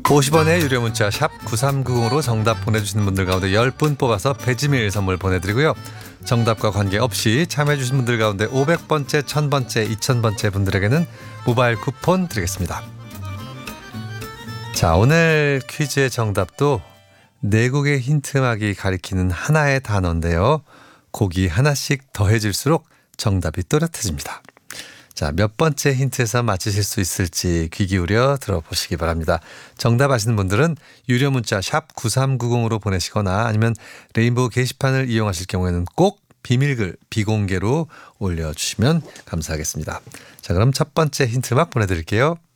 50원의 유료 문자 샵 9390으로 정답 보내주시는 분들 가운데 10분 뽑아서 배지밀 선물 보내드리고요. 정답과 관계없이 참여해주신 분들 가운데 500번째, 1000번째, 2000번째 분들에게는 모바일 쿠폰 드리겠습니다. 자, 오늘 퀴즈의 정답도 내국의 힌트막이 가리키는 하나의 단어인데요. 곡이 하나씩 더해질수록 정답이 또렷해집니다. 자, 몇 번째 힌트에서 맞히실 수 있을지 귀 기울여 들어보시기 바랍니다. 정답 아시는 분들은 유료 문자 샵 9390으로 보내시거나 아니면 레인보우 게시판을 이용하실 경우에는 꼭 비밀글 비공개로 올려주시면 감사하겠습니다. 자, 그럼 첫 번째 힌트 막 보내드릴게요.